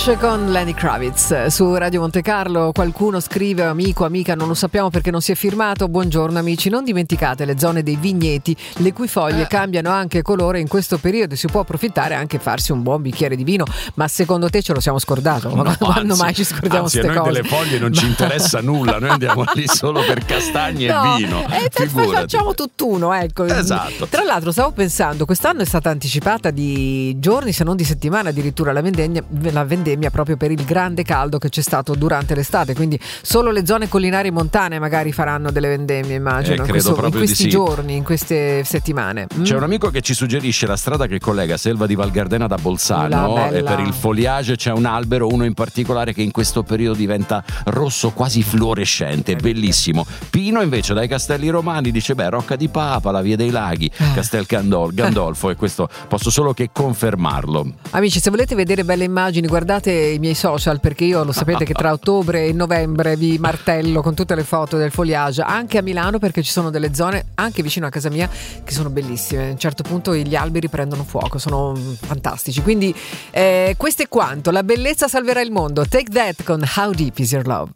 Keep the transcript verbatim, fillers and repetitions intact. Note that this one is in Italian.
Rush con Lenny Kravitz su Radio Monte Carlo. Qualcuno scrive: amico, amica, non lo sappiamo perché non si è firmato. Buongiorno amici, non dimenticate le zone dei vigneti, le cui foglie eh. cambiano anche colore in questo periodo. Si può approfittare anche farsi un buon bicchiere di vino. Ma secondo te ce lo siamo scordato? No, Ma quando anzi, mai ci scordiamo anzi, queste a noi cose? delle foglie non ci interessa nulla, noi andiamo lì solo per castagne no, e vino. E poi facciamo tutt'uno, ecco. Esatto. Tra l'altro stavo pensando, quest'anno è stata anticipata di giorni, se non di settimane addirittura, la vendemmia, la vendemmia proprio per il grande caldo che c'è stato durante l'estate, quindi solo le zone collinari montane magari faranno delle vendemmie, immagino, eh, in, questo, in questi sì. giorni, in queste settimane. Mm? C'è un amico che ci suggerisce la strada che collega Selva di Val Gardena da Bolzano, e per il foliage c'è un albero, uno in particolare, che in questo periodo diventa rosso quasi fluorescente, bellissimo. Pino invece dai Castelli Romani dice: beh, Rocca di Papa, la Via dei Laghi, Castel Gandol- Gandolfo, e questo posso solo che confermarlo. Amici, se volete vedere belle immagini, guardate i miei social, perché io lo sapete che tra ottobre e novembre vi martello con tutte le foto del foliage anche a Milano, perché ci sono delle zone anche vicino a casa mia che sono bellissime. A un certo punto gli alberi prendono fuoco, sono fantastici. Quindi eh, questo è quanto. La bellezza salverà il mondo. Take That con How Deep Is Your Love.